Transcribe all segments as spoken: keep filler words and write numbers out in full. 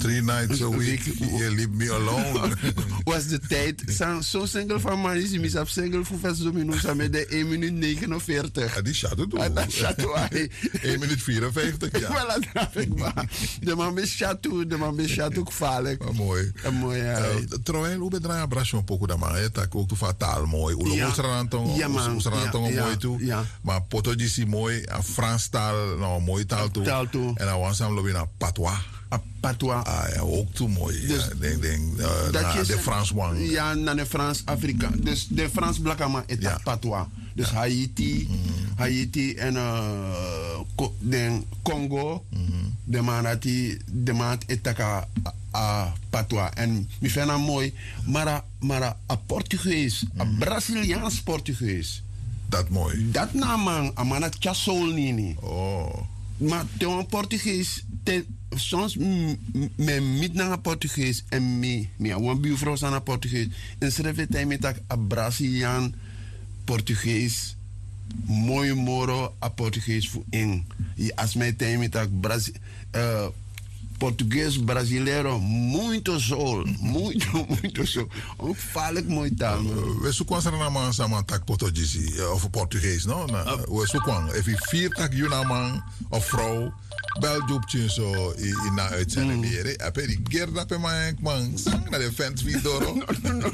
Three nights a week, you leave me alone. Was de tijd. Zo'n single van Marisi, mis op single voor vijf minuten met de één minuut negenenveertig. Ja, die chateau doen. Ah, dat chateau. één minuut vierenvijftig, ja. Wel, dat dacht ik maar. De man met chateau, de man met chateau gevaarlijk. Maar mooi. Ja, mooi, ja. Uh, terwijl, hoe bedrijf je brasje poco da man, dat ook toe taal mooi. Hoe ja. Oestrantong, ja, man. Oestrantong ja, mooi toe. Ja. Maar Portugies mooi, Frans taal, nou mooi taal toe. Taal toe. En dan was hem lopen naar patois. Patois. Ah ja, ook toe mooi. Dus, ja, denk, denk, uh, na de Frans wang. Ja, naar de Frans Afrika. Dus de Frans blakama is ja. Patois. Dus ja. Haiti, mm. Haiti en uh, Ko, de Congo, mm. de manati, de maat etaka uh, Patois. En mi vind dat mooi, maar a, a Portugees, mm. a Braziliaans Portugees. Dat mooi. Dat naman, a man het chasol nini. Oh. Maar te een Portugees, te, soms me niet naar Portugees en me, me een buurvrouw aan een Portugees. En schrijf het hij met een Braziliaan Portugees, mooi moro a Portugees voor in. Als mij hij met een Braz, uh, Portugees brasileiro, muito sol, muito, muito sol. Ook vaarlijk mooi taal. We zoeken ons er naar man samen tak Portugees of Portugees, no? We zoeken, even vier tak junaman of vrouw. Belgium zo in na uitzending weer. Heb je die gerda pe man man sang naar de fans video.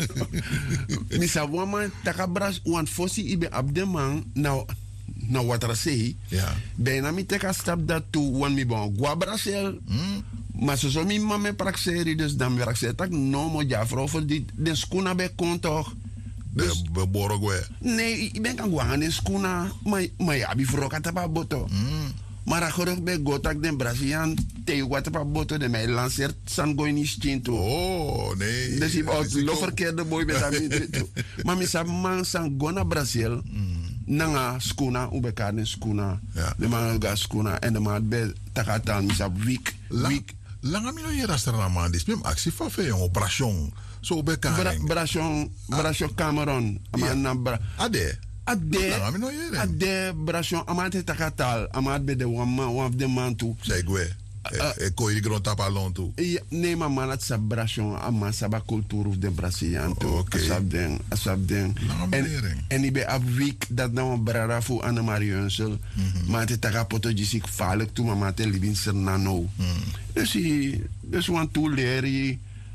Misa woman takabras want fosi ibe abdeman nou nou wat er zei. Ja. Bijna mi teka stap dat toe wan mi bon gua Brazil. Maar zo zo mi mame praxeri dus dan weer ik tak no mo ja vrouw voor die de skuna be kon toch. Dus, de borogwe. Nee, ik ben kan gwan in skuna maar maar ja bi vrouw katapa boto. Mm. Maar ik hoor bij Gotak den Braziliaan te wat op boto de mij lanceert san gooi niet stinto. Oh nee. Dus ik ook lo verkeerde boy met dat niet. Maar mi sa man san go na Brazil. Nanga skuna ube karne skuna. De man ga skuna en de man be takatan mi sa week week. Langa mi no yera strana man dis mem actie fa fe een operation. So be karne. Operation operation Cameroon. Amana ade. Ade, ade, brasjon, amat het takatal, amat be de wama, waf de man toe. Segwe, e ko je grond tapalon toe. Nee, maar man, het is brasjon, amat saba cultuur of de Braziliaan toe. Oké. Asap den, asap den. En ik ben op week dat nou een brada voor Anne Marie Hunsel. Maar het takapoto is ik vaarlijk toe, maar het libin sernano. Dus je, dus want toe leer je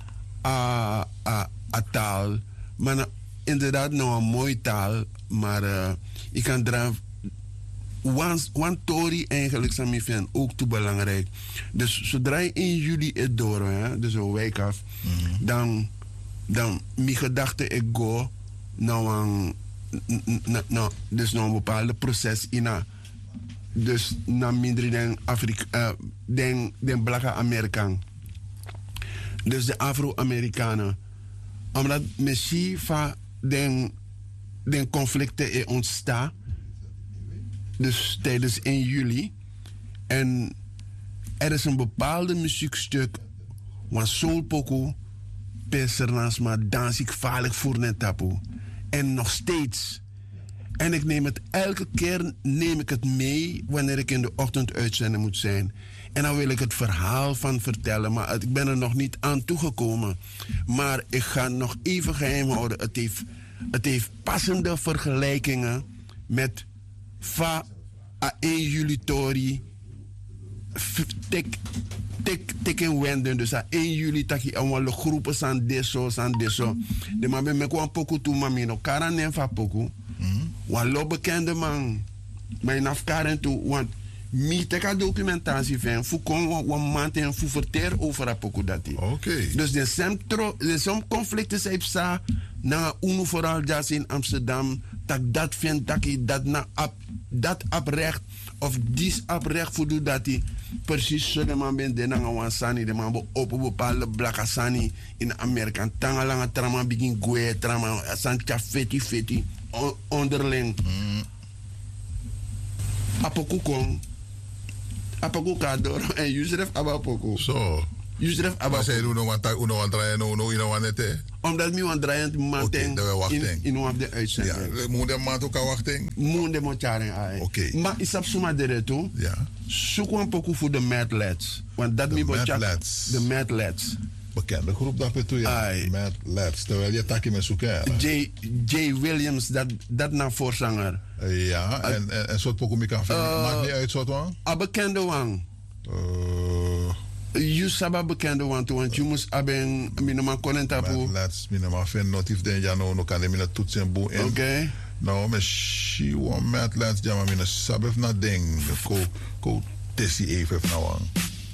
a a taal, maar inderdaad nou een mooie taal. Maar uh, ik kan draaien. One Tory eigenlijk zijn mijn fan ook te belangrijk. Dus zodra je in juli het door, hè, dus een week af, mm-hmm. dan, dan mijn gedachte ik go naar een, nou, dus naar een bepaalde proces in. Dus naar minder dan Afrika, uh, dan, dan blakke Amerikaan. Dus de Afro-Amerikanen. Omdat misschien van den de conflicten ontstaan. Dus tijdens één juli. En er is een bepaalde muziekstuk. Want soul poko. Pessernas maar dans ik vaarlijk voor net tapo. En nog steeds. En ik neem het elke keer neem ik het mee. Wanneer ik in de ochtend uitzenden moet zijn. En dan wil ik het verhaal van vertellen. Maar ik ben er nog niet aan toegekomen. Maar ik ga nog even geheim houden. Het heeft... Het heeft passende vergelijkingen met va a één juli tori tik tik tik en wenden dus a één juli taki aan de groepen san deso san deso de man ben me kwam poku tu mami no karan en va poku wan lo bekende man mijn afkaren toe want mi teka documentatie van fu kon wan man ten fu verter over a poku dati. Oké. Dus de centro de som conflicten zijn sa na unu vooral jas in Amsterdam dat dat vindt dat ik dat na ap, dat oprecht of dis oprecht voor doet dat hij precies zo de man bent de na wan sani de man op een bepaalde blaka sani in Amerika tanga langa trama begin goe trama sancha feti feti on, onderling mm. apoku kon apoku kador en Yusref abapoku zo Yusref Maar aba. zij doen nog wat uno wat draaien, no no ino wat net hè. Omdat mi wan draaiend maten dat we wachten. in in one of de Ja, uitzending. moet de maand ook al wachten. Moende mo charen ai. Oké. Maar isap suma dere toe. Ja. Zoek een pokoe voor de Mad Lads. Want dat De mi bo Mad chak- Lads. De Mad Lads. Bekende groep dat we toe ja. Ai. Met Lads. Terwijl je takje met zoeken. J. J. Williams, dat, dat na voorzanger. Ja, en, en, en soort pokoe kan vinden. Uh, Maakt niet uit soort van. A bekende wang. Uh, You saba bekende wang toe. Want je moest hebben minima konentapu. Met Lads. Mina maar vinden notief den ja no no kan de mina toetsen boe in. Oké. Nou, maar she want Met Lads ja maar mina sabef na ding. Ko ko tessie even nou aan.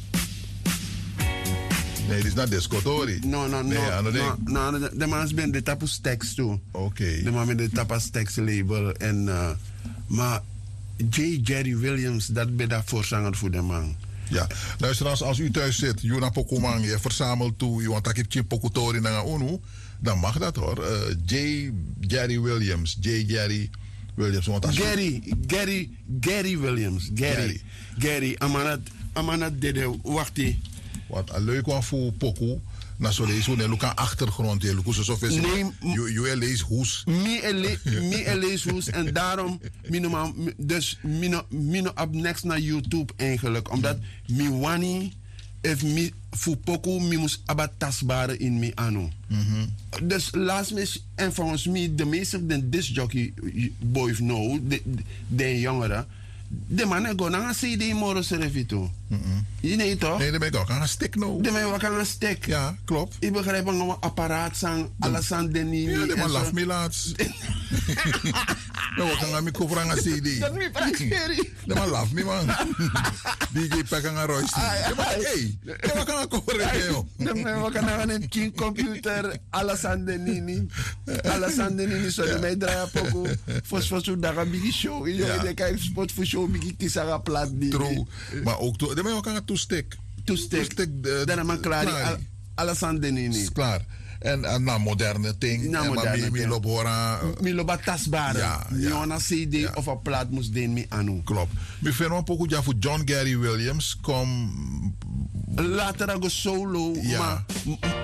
Nee, dit is not disco, Tori. No, no, nee, no. ano No, ding. no, no. De man ben de tapu stacks toe. Oké. De man met de tapas text label. En, uh, maar J. Jerry Williams, dat ben dat voorzanger voor de man. Ja, luisteraars, als u thuis zit, Juna Pokomang, je verzamelt toe, je want dat je Pokotori naar Unu, dan mag dat hoor. Uh, J. Jerry Williams, J. Jerry Williams. Want als u- Gary, Gary, Gary Williams. Gary. Gary. Gary, amanat, amanat dede, wachtie. wat een leuk was voor Poko, na zo lees hoe ne luka achtergrond, je luka zo veel. Nee, je je lees hoes. Mi ele, mi eleeshoes en daarom minimaal, dus mino, mino op next naar YouTube eigenlijk, omdat mi wani if mi fu poku mi mus aba tasbare in mi anu. Dus laatst mis en volgens mij de meeste den discjockey boys know de de jongeren. De mannen gaan naar een C D morgen servito. Je weet toch? Nee, dan ben ik ook aan een stick nou. De mannen gaan een stek. Ja, klopt. Ik begrijp een apparaat zijn, alles aan de niet. Ja, de man laf me laatst. Nou, we gaan aan mijn koffer aan een C D. Dat moet je De man laf me man. D J Peck aan een royster. Hey, we gaan een koffer in joh. De mannen gaan naar een king computer, alles aan de niet. Alles aan de niet. Zo, de mij draaien poco. Voor zo'n dag een biggie show. Je weet, kijk, spot voor show, biggie tisara plat. True. Maar ook, to- de man ook aan een toestek. Toestek. de- Dan man klaar. klaar. Alles aan de niet. Is klaar. En en na moderne ting. Na en moderne maar mi ting. loop horen. Milo ba tasbare. Ja, ja. Ja, een C D Ja. of een plaat moest den mi anu. Klopt. Mi vind een poco ja voor John Gary Williams. Kom. Later go solo. Ja. Maar